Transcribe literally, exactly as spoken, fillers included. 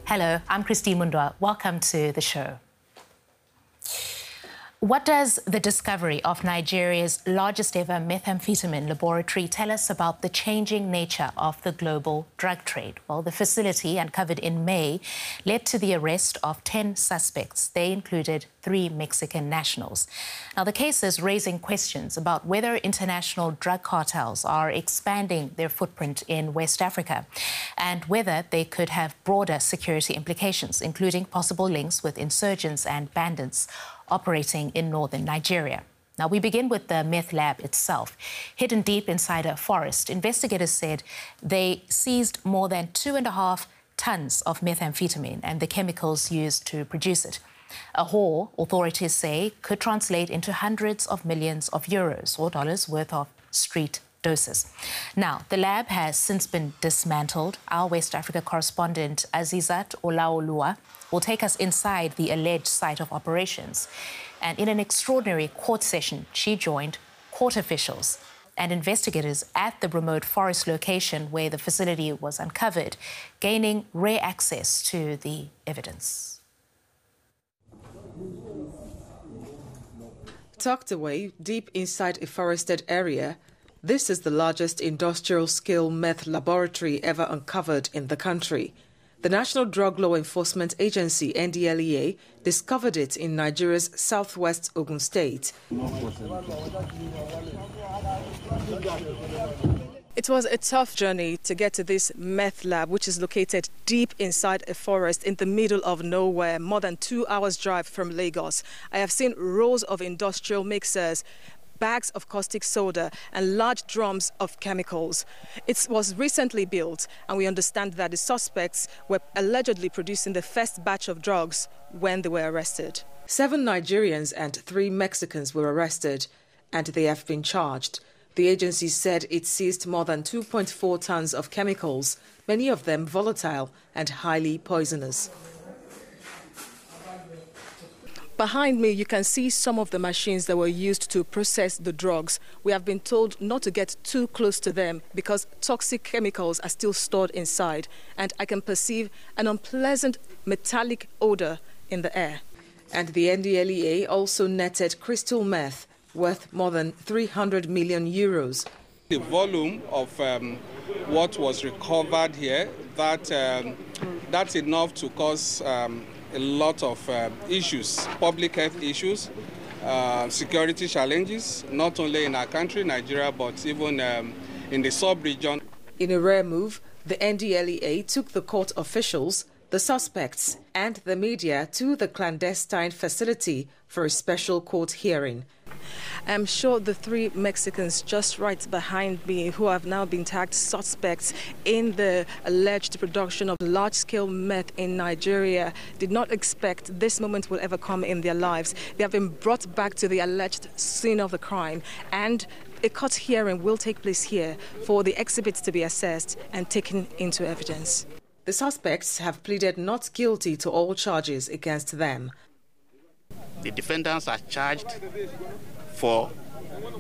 Hello, I'm Christine Mundwa. Welcome to the show. What does the discovery of Nigeria's largest ever methamphetamine laboratory tell us about the changing nature of the global drug trade? Well, the facility, uncovered in May, led to the arrest of ten suspects. They included three Mexican nationals. Now, the case is raising questions about whether international drug cartels are expanding their footprint in West Africa and whether they could have broader security implications, including possible links with insurgents and bandits operating in northern Nigeria. Now, we begin with the meth lab itself. Hidden deep inside a forest, investigators said they seized more than two and a half tons of methamphetamine and the chemicals used to produce it. A haul, authorities say, could translate into hundreds of millions of euros or dollars worth of street doses. Now, the lab has since been dismantled. Our West Africa correspondent Azizat Olaoluwa will take us inside the alleged site of operations. And in an extraordinary court session, she joined court officials and investigators at the remote forest location where the facility was uncovered, gaining rare access to the evidence. Tucked away deep inside a forested area, this is the largest industrial-scale meth laboratory ever uncovered in the country. The National Drug Law Enforcement Agency, N D L E A, discovered it in Nigeria's southwest Ogun State. It was a tough journey to get to this meth lab, which is located deep inside a forest in the middle of nowhere, more than two hours' drive from Lagos. I have seen rows of industrial mixers, bags of caustic soda and large drums of chemicals. It was recently built, and we understand that the suspects were allegedly producing the first batch of drugs when they were arrested. Seven Nigerians and three Mexicans were arrested, and they have been charged. The agency said it seized more than two point four tons of chemicals, many of them volatile and highly poisonous. Behind me, you can see some of the machines that were used to process the drugs. We have been told not to get too close to them because toxic chemicals are still stored inside, and I can perceive an unpleasant metallic odor in the air. And the N D L E A also netted crystal meth worth more than three hundred million euros. The volume of um, what was recovered here, that um, that's enough to cause um, a lot of uh, issues, public health issues, uh, security challenges, not only in our country, Nigeria, but even um, in the sub-region. In a rare move, the N D L E A took the court officials, the suspects, and the media to the clandestine facility for a special court hearing. I'm sure the three Mexicans just right behind me, who have now been tagged suspects in the alleged production of large-scale meth in Nigeria, did not expect this moment will ever come in their lives. They have been brought back to the alleged scene of the crime, and a court hearing will take place here for the exhibits to be assessed and taken into evidence. The suspects have pleaded not guilty to all charges against them. The defendants are charged for